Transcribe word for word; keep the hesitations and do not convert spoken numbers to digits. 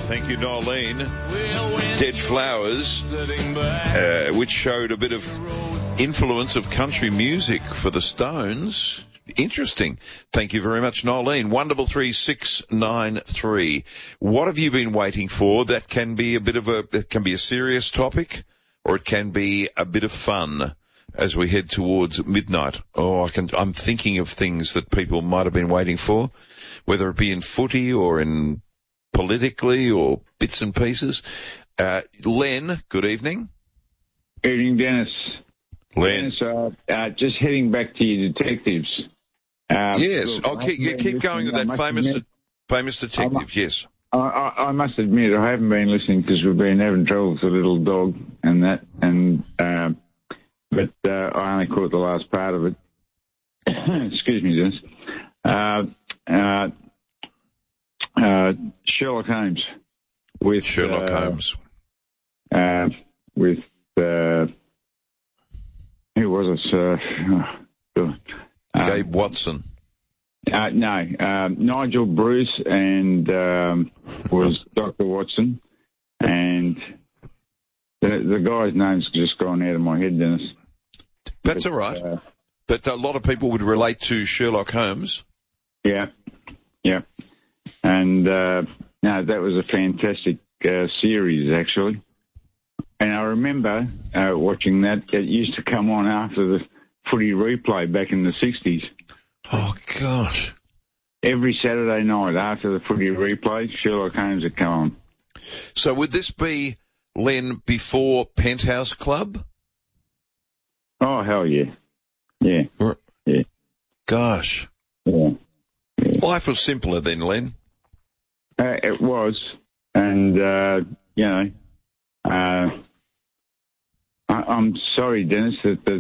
Thank you, Nolene. Dead Flowers, uh, which showed a bit of influence of country music for the Stones. Interesting. Thank you very much, Nolene. one double three six nine three. What have you been waiting for? That can be a bit of a, it can be a serious topic, or it can be a bit of fun as we head towards midnight. Oh, I can, I'm thinking of things that people might have been waiting for, whether it be in footy or in politically or bits and pieces. Uh, Len, good evening. Evening, Dennis. Len. Dennis, uh, uh, just heading back to your detectives. Uh, yes, look, oh, keep, you keep going with that famous admit, famous detective, must, yes. I, I, I must admit, I haven't been listening because we've been having trouble with the little dog and that, and uh, but uh, I only caught the last part of it. Excuse me, Dennis. Uh, uh, uh, Sherlock Holmes. With Sherlock uh, Holmes. Uh, with, uh, who was it? Uh, uh, Gabe Watson. Uh, no, um, Nigel Bruce and um, was Doctor Watson, and the, the guy's name's just gone out of my head, Dennis. That's but, all right. Uh, but a lot of people would relate to Sherlock Holmes. Yeah, yeah. And, uh, no, that was a fantastic uh, series, actually. And I remember uh, watching that. It used to come on after the footy replay back in the sixties. Oh, gosh. Every Saturday night after the footy replay, Sherlock Holmes would come on. So would this be, Len, before Penthouse Club? Oh, hell yeah. Yeah. Yeah. Gosh. Yeah. Yeah. Life was simpler then, Len. Uh, it was. And, uh, you know, uh, I, I'm sorry, Dennis, that the